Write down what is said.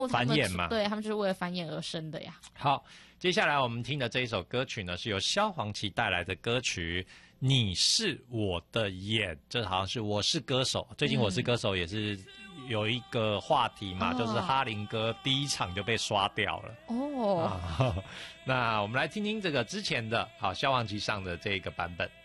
繁衍嘛， 对，他们就是为了繁衍而生的呀。 好，接下来我们听的这一首歌曲呢，是由萧煌奇带来的歌曲《你是我的眼》，这好像是《我是歌手》。最近《我是歌手》也是有一个话题嘛，就是哈林哥第一场就被刷掉了。 哦， 那我们来听听这个之前的萧煌奇上的这个版本。